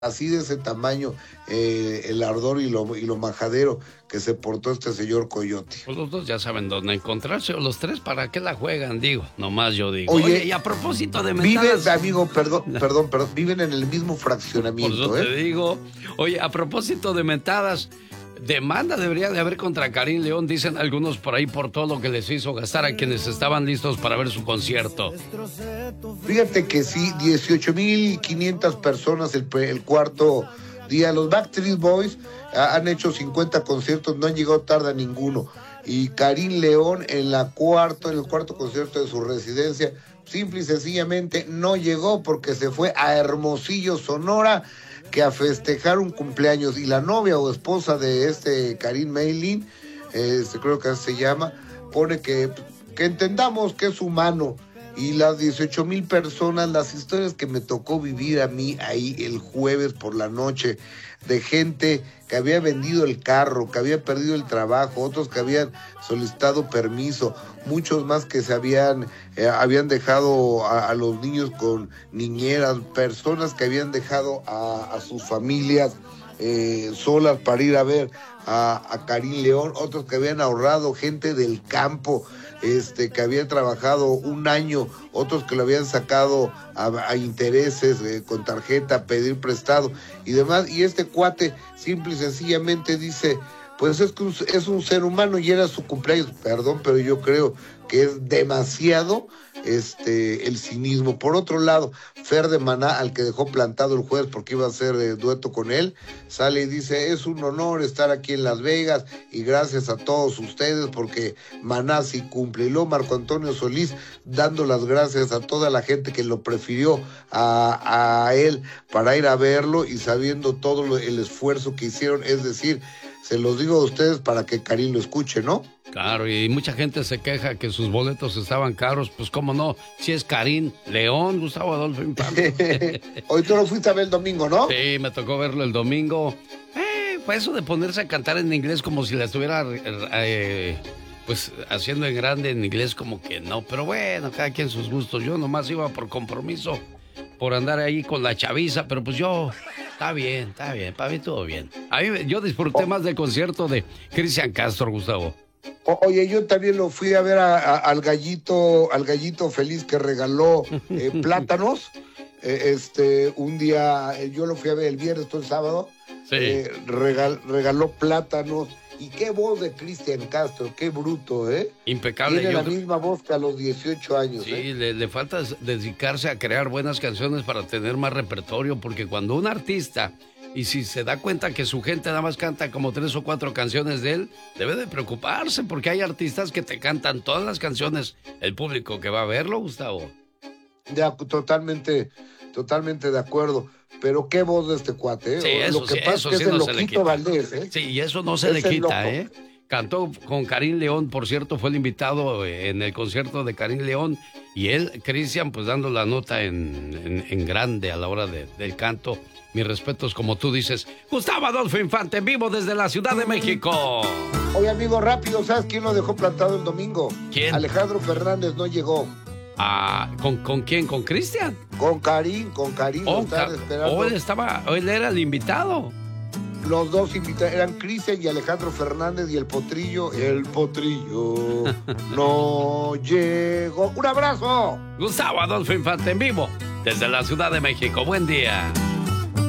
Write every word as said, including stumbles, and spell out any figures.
así de ese tamaño, eh, el ardor y lo, y lo majadero que se portó este señor Coyote. Pues los dos ya saben dónde encontrarse, o los tres, ¿para qué la juegan? Digo, nomás yo digo. Oye, Oye, y a propósito de mentadas... Viven, amigo, perdón, perdón, perdón, viven en el mismo fraccionamiento, Por eso ¿eh? te digo. Oye, a propósito de mentadas, demanda debería de haber contra Karim León, dicen algunos por ahí, por todo lo que les hizo gastar a quienes estaban listos para ver su concierto. Fíjate que sí, dieciocho mil quinientas personas el, el cuarto día. Los Backstreet Boys ah, han hecho cincuenta conciertos, no han llegado tarde a ninguno. Y Karim León en la cuarto, en el cuarto concierto de su residencia, simple y sencillamente no llegó porque se fue a Hermosillo, Sonora, que a festejar un cumpleaños. Y la novia o esposa de este Karim Maylin, este, creo que así se llama, pone que, que entendamos que es humano. Y las dieciocho mil personas, las historias que me tocó vivir a mí ahí el jueves por la noche, de gente que había vendido el carro, que había perdido el trabajo, otros que habían solicitado permiso, muchos más que se habían, eh, habían dejado a, a los niños con niñeras, personas que habían dejado a, a sus familias eh, solas para ir a ver a, a Karim León, otros que habían ahorrado, gente del campo, este, que habían trabajado un año, otros que lo habían sacado a, a intereses, eh, con tarjeta, pedir prestado y demás. Y este cuate simple y sencillamente dice, pues es que es un ser humano y era su cumpleaños. Perdón, pero yo creo que es demasiado este el cinismo. Por otro lado, Fer de Maná, al que dejó plantado el jueves porque iba a hacer eh, dueto con él, sale y dice, es un honor estar aquí en Las Vegas y gracias a todos ustedes porque Maná sí cumple. Y luego Marco Antonio Solís dando las gracias a toda la gente que lo prefirió a, a él para ir a verlo y sabiendo todo lo, el esfuerzo que hicieron, es decir, se los digo a ustedes para que Karim lo escuche, ¿no? Claro, y mucha gente se queja que sus boletos estaban caros, pues cómo no, si es Karim León, Gustavo Adolfo Infante. Hoy tú lo fuiste a ver el domingo, ¿no? Sí, me tocó verlo el domingo. Eh, fue eso de ponerse a cantar en inglés como si la estuviera eh, pues haciendo en grande en inglés, como que no, pero bueno, cada quien sus gustos. Yo nomás iba por compromiso, por andar ahí con la chaviza, pero pues yo, está bien, está bien, para mí todo bien. A mí, yo disfruté oh. más del concierto de Cristian Castro, Gustavo. O, oye, yo también lo fui a ver a, a, al gallito, al gallito feliz que regaló eh, plátanos. Eh, este, un día, eh, yo lo fui a ver el viernes, todo el sábado. Sí. Eh, regal, regaló plátanos. Y qué voz de Cristian Castro, qué bruto, ¿eh? Impecable. Tiene yo... la misma voz que a los dieciocho años, Sí, ¿eh? le, le falta dedicarse a crear buenas canciones para tener más repertorio, porque cuando un artista, y si se da cuenta que su gente nada más canta como tres o cuatro canciones de él, debe de preocuparse, porque hay artistas que te cantan todas las canciones, el público que va a verlo, Gustavo. Ya, totalmente, totalmente de acuerdo. Pero qué voz de este cuate, ¿eh? Sí, eso, Lo que sí, pasa eso es que sí es el no se le loquito quita. Valdés, ¿eh? Sí, y eso no se Es le el quita, loco. ¿eh? Cantó con Karim León, por cierto, fue el invitado en el concierto de Karim León, y él, Cristian, pues dando la nota en, en, en grande a la hora de, del canto. Mis respetos, como tú dices, Gustavo Adolfo Infante, en vivo desde la Ciudad de México. Oye, amigo, rápido, ¿sabes quién lo dejó plantado el domingo? ¿Quién? Alejandro Fernández no llegó. Ah, ¿con, ¿con quién? ¿Con Cristian? Con Karim, con Karim, Oh, lo estaban esperando. oh, él estaba, él era el invitado. Los dos invitados eran Cristian y Alejandro Fernández y el Potrillo. El Potrillo no llegó. ¡Un abrazo! Gustavo Adolfo Infante en vivo desde la Ciudad de México. Buen día.